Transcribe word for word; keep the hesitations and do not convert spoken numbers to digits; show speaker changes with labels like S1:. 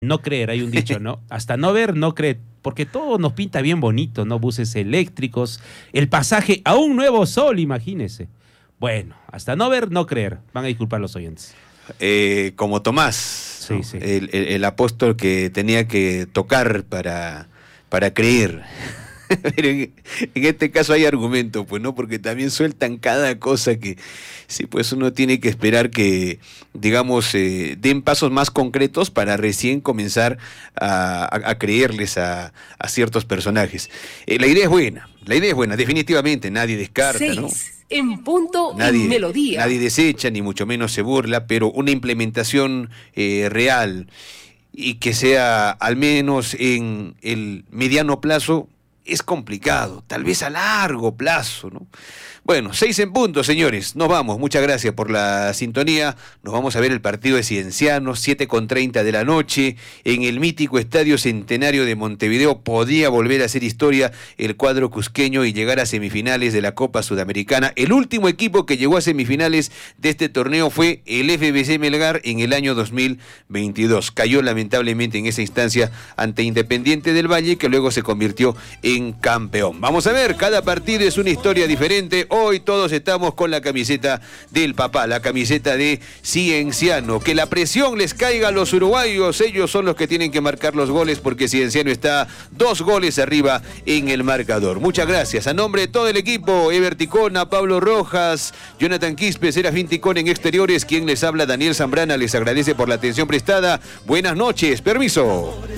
S1: no creer, hay un dicho, ¿no? Hasta no ver, no creer, porque todo nos pinta bien bonito, ¿no? Buses eléctricos, el pasaje a un nuevo sol, imagínese. Bueno, hasta no ver, no creer. Van a disculpar los oyentes.
S2: Eh, como Tomás,
S1: sí,
S2: ¿no?
S1: sí.
S2: El, el, el apóstol que tenía que tocar para, para creer. Pero en, en este caso hay argumento, pues, ¿no? Porque también sueltan cada cosa que, sí, pues uno tiene que esperar que, digamos, eh, den pasos más concretos para recién comenzar a, a, a creerles a, a ciertos personajes. Eh, la idea es buena, la idea es buena, definitivamente, nadie descarta,
S3: Seis,
S2: ¿no?
S3: En punto
S2: Nadie,
S3: y melodía.
S2: nadie desecha, ni mucho menos se burla, pero una implementación eh, real y que sea al menos en el mediano plazo es complicado, tal vez a largo plazo, ¿no? Bueno, seis en punto, señores, nos vamos, muchas gracias por la sintonía, nos vamos a ver el partido de Cienciano, siete con treinta de la noche, en el mítico Estadio Centenario de Montevideo. Podía volver a hacer historia el cuadro cusqueño y llegar a semifinales de la Copa Sudamericana. El último equipo que llegó a semifinales de este torneo fue el F B C Melgar en el año dos mil veintidós. Cayó lamentablemente en esa instancia ante Independiente del Valle, que luego se convirtió en campeón. Vamos a ver, cada partido es una historia diferente. Hoy todos estamos con la camiseta del papá, la camiseta de Cienciano. Que la presión les caiga a los uruguayos, ellos son los que tienen que marcar los goles porque Cienciano está dos goles arriba en el marcador. Muchas gracias. A nombre de todo el equipo, Ever Ticona, Pablo Rojas, Jonathan Quispe, Serafín Ticón en exteriores, quien les habla, Daniel Zambrana, les agradece por la atención prestada. Buenas noches, permiso.